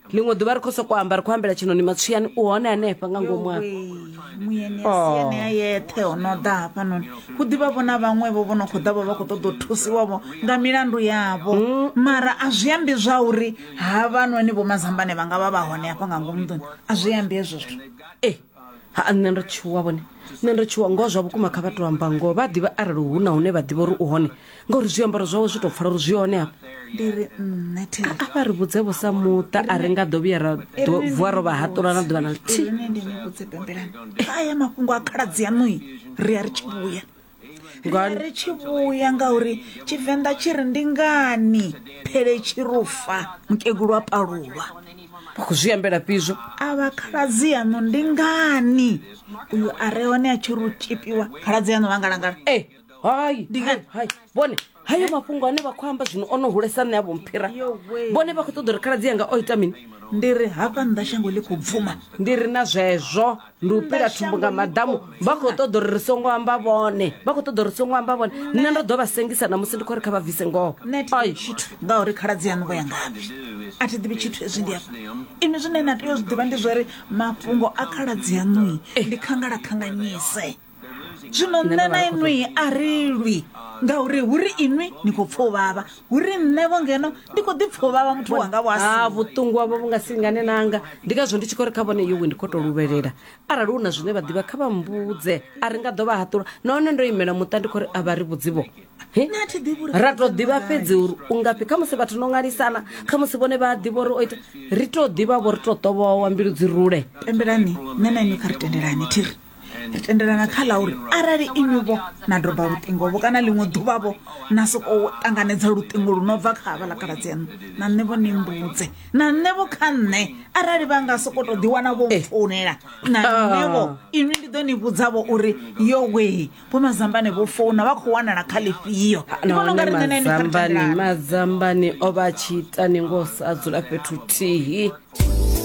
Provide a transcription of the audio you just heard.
liṅwe ḓuvha ri khou sokou amba ri khou ambela tshinoni matswiyani u hone hanefha nga ngomu hafha muyeni ya siani ya yeṱhe ho no ḓa hafhanoni hu ḓivha vhona vhaṅwevho vho no khou ḓa vha vha khou ṱoḓa u thusiwavho nga milandu yavho mara a zwi ambi zwa uri havhanoni vho mazambane vha nga vha vha hone hafha nga ngomu nḓuni a zwi ambi hezwo zwithu ha nṋe ndo tshuwa vhone nṋe ndo tshuwa ngoho zwa vhukuma kha vhathu amba ngoho vha ḓivha arali hu na hune vha ḓivha uri u hone ngauri zwiambaro zwawe zwi tou pfala uri zwi hone hafha ndi ri nṋe thiri a vha ri vhudze vho sa muṱa a ri nga ḓo vhuya ra vuwa ro vha haṱula na ḓuvha na ḽithihi nṋe ndi ni vhudze pembelani aya mafhungo a khaladzi yaṋui ri a ri tshi vhuya ri tshi vhuya ngauri Tshivenḓa tshi ri ndi ngani phele tshirufa mukegulu a palulwa vha khou zwi ambela fhizwo a vha khaladzi yaṋu ndi ngani uyu a re hone a tshi ri u tshipiwa khaladzi yaṋu vha ngalangala hai vhone hayo mafhungo ane vha khou amba zwino o no hulesa nṋe avho mphira vhone vha khou ṱoḓa uri khaladzi yanga o ita mini ndi ri hafha nnḓa shango ḽi khou bvuma ndi ri na zwezwo ndi u pila thumbu nga madamu vha khou ṱoḓa uri ri songo amba vhone vha khou ṱoḓa uri ri songo amba vhone nṋe ndo ḓo vha sengisa na musi ndi khou ri kha vha bvise ngoho tshithu ngauri khaladzi yaṋu vho ya ngavhi a thi ḓivhi tshithu hezwi ndi hafha ini zwine na tea u zwi ḓivha ndi zwa uri mafhungo a khaladzi yaṋui ndi khanganyise zwino nṋe na inwi a ri lwi ngauri huri inwi ni khou pfa u vhavha huri nṋe vho ngeno ndi khou ḓi pfa u vhavha muthu wanga vhuṱungu havho vhu nga singane nanga ndi ngazwo ndi tshi khou ri kha vhone iwe ndi khou tou luvhelela arali hu na zwine vha ḓivha kha vha mbudze a ri nga ḓo vha haṱula nahone ndo imela muṱa ndi khou ri a vha ri vhudzivo ra tou ḓivha fhedzi uri u ngafhi kha musi vhathu no ṅwalisana kha musi vhone vha ḓivha uri o ita ri tou ḓivha vho ri tou ṱovhowa mbilu dzi rule pembelani nṋe na inwi kha ri tendelani thiri ri tendelana kha ḽa uri arali inuvho na doba luṱingovho kana ḽiṅwe ḓuvhavho na sokou ṱanganedza luṱingo lu no bva kha havha ḽa khaladzi yaṋu na nṋe vho ni mbudze na nṋe vho kha nṋe arali vha nga sokou tou ḓiwana vho founela na nṋe vho inwi ndi ḓo ni vhudzavho uri yo wee vho mazambane vho founa vha khou wanala kha ḽifhio ndi vhona ungari nṋe na inwi kha ri tendelana mazambani o vha a tshi ita ni ngo sa dzula fhethu thihi